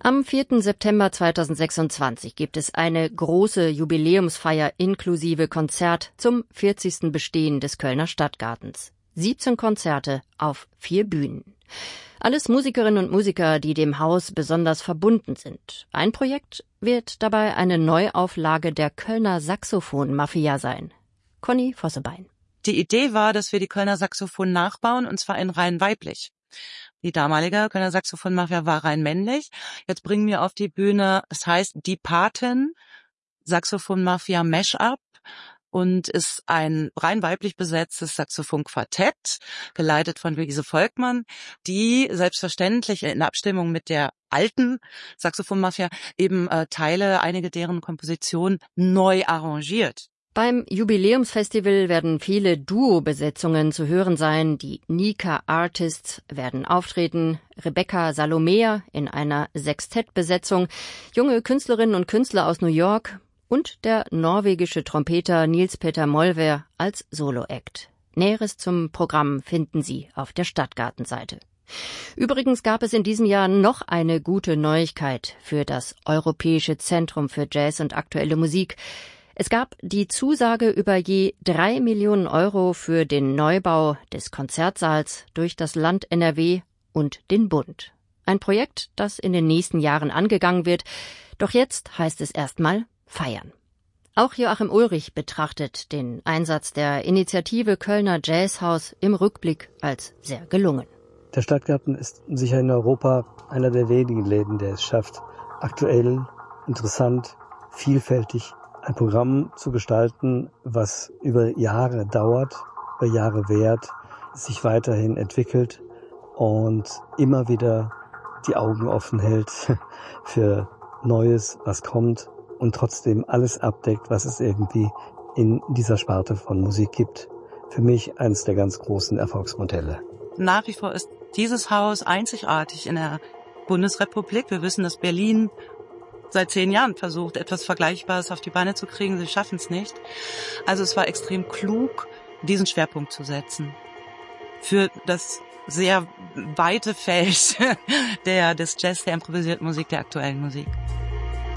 Am 4. September 2026 gibt es eine große Jubiläumsfeier inklusive Konzert zum 40. Bestehen des Kölner Stadtgartens. 17 Konzerte auf 4 Bühnen. Alles Musikerinnen und Musiker, die dem Haus besonders verbunden sind. Ein Projekt wird dabei eine Neuauflage der Kölner Saxophon-Mafia sein. Conny Vossebein. Die Idee war, dass wir die Kölner Saxophon nachbauen, und zwar in rein weiblich. Die damalige Kölner Saxophon-Mafia war rein männlich. Jetzt bringen wir auf die Bühne, es heißt Die Paten, Saxophon-Mafia Mash-up, und ist ein rein weiblich besetztes Saxophon-Quartett, geleitet von Luise Volkmann, die selbstverständlich in Abstimmung mit der alten Saxophon-Mafia eben einige deren Kompositionen neu arrangiert. Beim Jubiläumsfestival werden viele Duo-Besetzungen zu hören sein. Die Nika Artists werden auftreten, Rebecca Salomea in einer Sextettbesetzung, junge Künstlerinnen und Künstler aus New York und der norwegische Trompeter Nils-Petter Molvær als Solo-Act. Näheres zum Programm finden Sie auf der Stadtgartenseite. Übrigens gab es in diesem Jahr noch eine gute Neuigkeit für das Europäische Zentrum für Jazz und aktuelle Musik. Es gab die Zusage über je 3 Millionen Euro für den Neubau des Konzertsaals durch das Land NRW und den Bund. Ein Projekt, das in den nächsten Jahren angegangen wird. Doch jetzt heißt es erstmal feiern. Auch Joachim Ulrich betrachtet den Einsatz der Initiative Kölner Jazzhaus im Rückblick als sehr gelungen. Der Stadtgarten ist sicher in Europa einer der wenigen Läden, der es schafft, aktuell, interessant, vielfältig ein Programm zu gestalten, was über Jahre dauert, über Jahre währt, sich weiterhin entwickelt und immer wieder die Augen offen hält für Neues, was kommt, und trotzdem alles abdeckt, was es irgendwie in dieser Sparte von Musik gibt. Für mich eines der ganz großen Erfolgsmodelle. Nach wie vor ist dieses Haus einzigartig in der Bundesrepublik. Wir wissen, dass Berlin seit 10 Jahren versucht, etwas Vergleichbares auf die Beine zu kriegen. Sie schaffen es nicht. Also es war extrem klug, diesen Schwerpunkt zu setzen für das sehr weite Feld des Jazz, der improvisierten Musik, der aktuellen Musik.